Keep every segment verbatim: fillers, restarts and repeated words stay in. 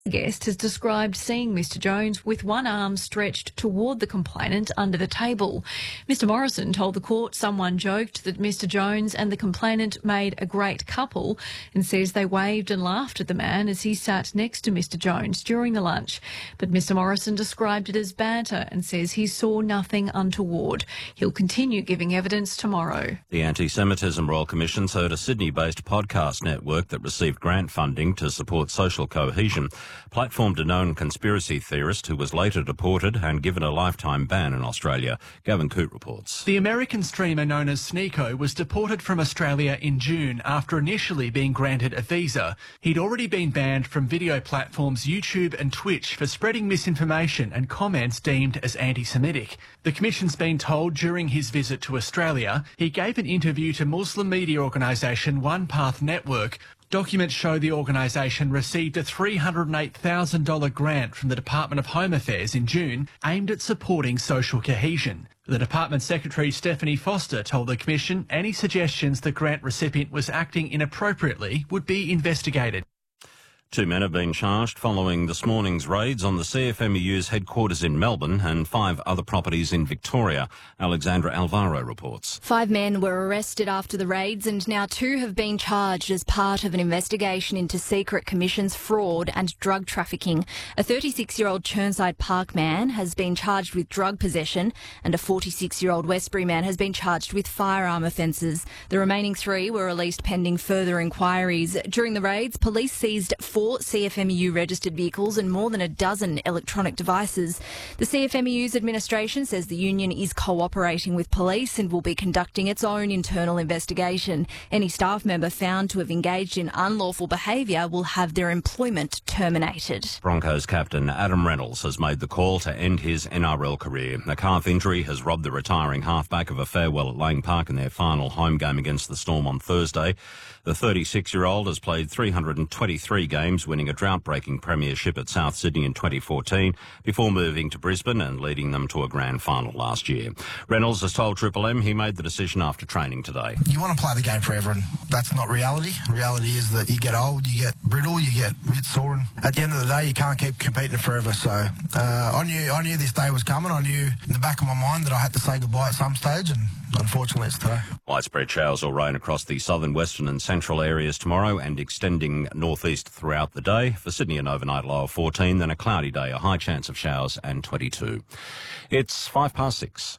The guest has described seeing Mister Jones with one arm stretched toward the complainant under the table. Mister Morrison told the court someone joked that Mister Jones and the complainant made a great couple and says they waved and laughed at the man as he sat next to Mister Jones during the lunch. But Mister Morrison described it as banter and says he saw nothing untoward. He'll continue giving evidence tomorrow. The Anti-Semitism Royal Commission's heard a Sydney-based podcast network that received grant funding to support social cohesion platformed a known conspiracy theorist who was later deported and given a lifetime ban in Australia. Gavin Coote reports. The American streamer known as Sneako was deported from Australia in June after initially being granted a visa. He'd already been banned from video platforms YouTube and Twitch for spreading misinformation and comments deemed as anti-Semitic. The Commission's been told during his visit to Australia he gave an interview to Muslim media organisation One Path Network. Documents show the organisation received a three hundred eight thousand dollars grant from the Department of Home Affairs in June aimed at supporting social cohesion. The Department Secretary Stephanie Foster told the Commission any suggestions the grant recipient was acting inappropriately would be investigated. Two men have been charged following this morning's raids on the C F M E U's headquarters in Melbourne and five other properties in Victoria. Alexandra Alvaro reports. Five men were arrested after the raids and now two have been charged as part of an investigation into secret commissions, fraud and drug trafficking. A thirty-six-year-old Chirnside Park man has been charged with drug possession and a forty-six-year-old Westbury man has been charged with firearm offences. The remaining three were released pending further inquiries. During the raids, police seized four Four C F M E U registered vehicles and more than a dozen electronic devices. The C F M E U's administration says the union is cooperating with police and will be conducting its own internal investigation. Any staff member found to have engaged in unlawful behaviour will have their employment terminated. Broncos captain Adam Reynolds has made the call to end his N R L career. A calf injury has robbed the retiring halfback of a farewell at Lang Park in their final home game against the Storm on Thursday. The thirty-six-year-old has played three hundred twenty-three games, winning a drought-breaking premiership at South Sydney in twenty fourteen, before moving to Brisbane and leading them to a grand final last year. Reynolds has told Triple M he made the decision after training today. You want to play the game forever, and that's not reality. Reality is that you get old, you get brittle, you get a bit sore, and at the end of the day, you can't keep competing forever. So uh, I knew I knew this day was coming. I knew in the back of my mind that I had to say goodbye at some stage, and unfortunately it's today. Widespread showers or rain across the southern, western and central areas tomorrow and extending northeast throughout the day. For Sydney, an overnight low of fourteen, then a cloudy day, a high chance of showers and twenty-two. It's five past six.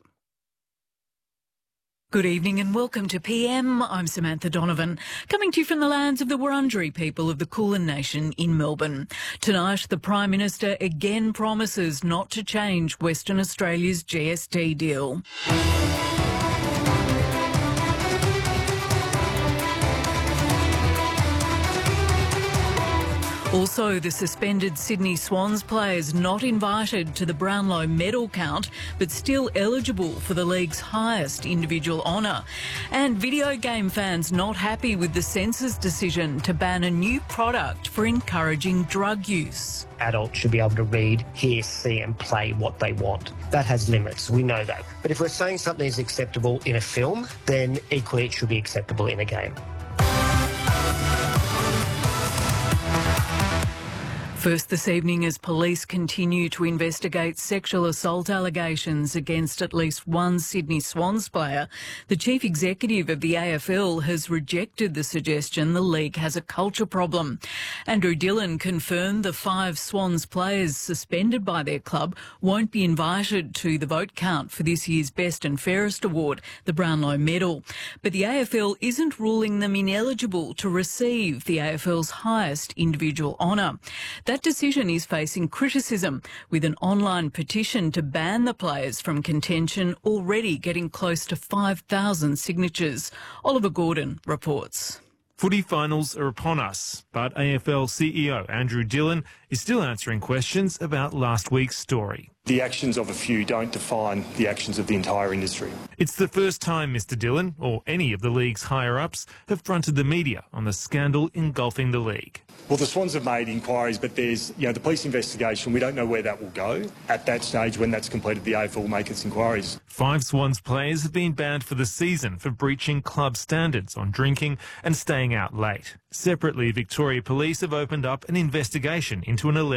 Good evening and welcome to P M. I'm Samantha Donovan, coming to you from the lands of the Wurundjeri people of the Kulin Nation in Melbourne. Tonight, the Prime Minister again promises not to change Western Australia's G S T deal. Also, the suspended Sydney Swans players not invited to the Brownlow medal count, but still eligible for the league's highest individual honour. And video game fans not happy with the censor's decision to ban a new product for encouraging drug use. Adults should be able to read, hear, see and play what they want. That has limits, we know that. But if we're saying something is acceptable in a film, then equally it should be acceptable in a game. First this evening, as police continue to investigate sexual assault allegations against at least one Sydney Swans player, the chief executive of the A F L has rejected the suggestion the league has a culture problem. Andrew Dillon confirmed the five Swans players suspended by their club won't be invited to the vote count for this year's Best and Fairest award, the Brownlow Medal. But the A F L isn't ruling them ineligible to receive the A F L's highest individual honour. That decision is facing criticism, with an online petition to ban the players from contention already getting close to five thousand signatures. Oliver Gordon reports. Footy finals are upon us, but A F L C E O Andrew Dillon is still answering questions about last week's story. The actions of a few don't define the actions of the entire industry. It's the first time Mr Dillon, or any of the league's higher-ups, have fronted the media on the scandal engulfing the league. Well, the Swans have made inquiries, but there's, you know, the police investigation. We don't know where that will go. At that stage, when that's completed, the A F L will make its inquiries. Five Swans players have been banned for the season for breaching club standards on drinking and staying out late. Separately, Victoria Police have opened up an investigation into an alleged